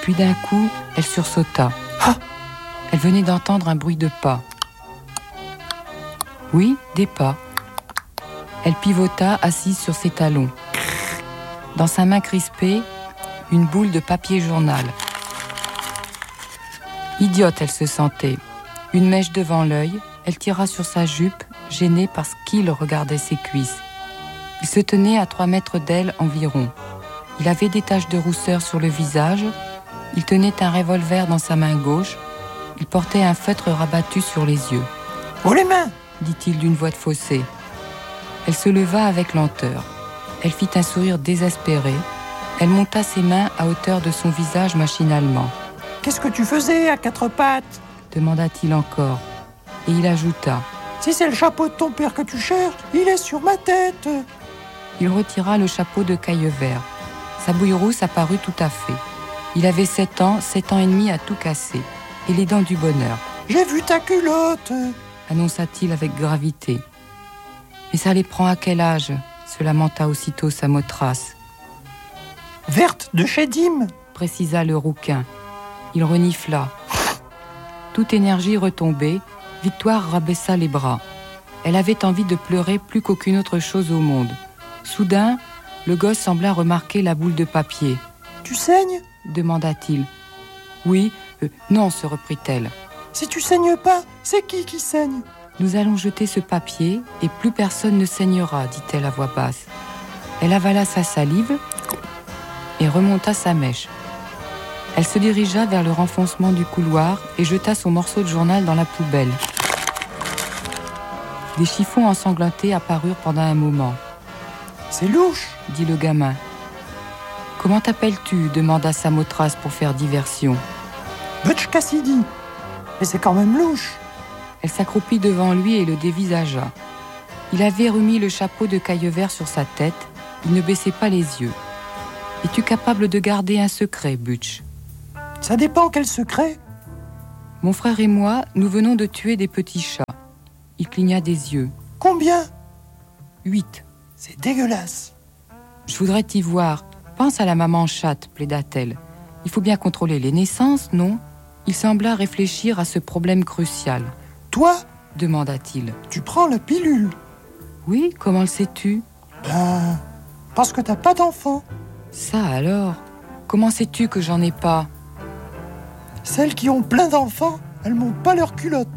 Puis d'un coup, elle sursauta. Ah ! Elle venait d'entendre un bruit de pas. Oui, des pas. Elle pivota, assise sur ses talons. Dans sa main crispée, une boule de papier journal. Idiote, elle se sentait. Une mèche devant l'œil, elle tira sur sa jupe, gênée parce qu'il regardait ses cuisses. Il se tenait à 3 mètres d'elle environ. Il avait des taches de rousseur sur le visage. Il tenait un revolver dans sa main gauche. Il portait un feutre rabattu sur les yeux. « Oh les mains !» dit-il d'une voix de faussée. Elle se leva avec lenteur. Elle fit un sourire désespéré. Elle monta ses mains à hauteur de son visage machinalement. « Qu'est-ce que tu faisais à 4 pattes ?» demanda-t-il encore. Et il ajouta. « Si c'est le chapeau de ton père que tu cherches, il est sur ma tête !» Il retira le chapeau de caille vert. Sa bouille rousse apparut tout à fait. Il avait 7 ans et demi à tout casser. Et les dents du bonheur. « J'ai vu ta culotte !» annonça-t-il avec gravité. « Mais ça les prend à quel âge ?» se lamenta aussitôt Samothrace. « Verte de chez Dim !» précisa le rouquin. Il renifla. Toute énergie retombée, Victoire rabaissa les bras. Elle avait envie de pleurer plus qu'aucune autre chose au monde. Soudain, le gosse sembla remarquer la boule de papier. « Tu saignes ?» demanda-t-il. « Oui, non, se reprit-elle. Si tu saignes pas, c'est qui saigne ? Nous allons jeter ce papier et plus personne ne saignera, dit-elle à voix basse. Elle avala sa salive et remonta sa mèche. Elle se dirigea vers le renfoncement du couloir et jeta son morceau de journal dans la poubelle. Des chiffons ensanglantés apparurent pendant un moment. « C'est louche !» dit le gamin. « Comment t'appelles-tu » demanda Samothrace pour faire diversion. « Butch Cassidy. Mais c'est quand même louche !» Elle s'accroupit devant lui et le dévisagea. Il avait remis le chapeau de caille vert sur sa tête. Il ne baissait pas les yeux. « Es-tu capable de garder un secret, Butch ?»« Ça dépend quel secret !»« Mon frère et moi, nous venons de tuer des petits chats. » Il cligna des yeux. « Combien ?»« 8. »« C'est dégueulasse !»« Je voudrais t'y voir. Pense à la maman chatte, plaida-t-elle. Il faut bien contrôler les naissances, non ?» Il sembla réfléchir à ce problème crucial. « Toi ?» demanda-t-il. « Tu prends la pilule ?»« Oui, comment le sais-tu ?»« Ben, parce que t'as pas d'enfant. »« Ça alors ? Comment sais-tu que j'en ai pas ?»« Celles qui ont plein d'enfants, elles montent pas leurs culottes. »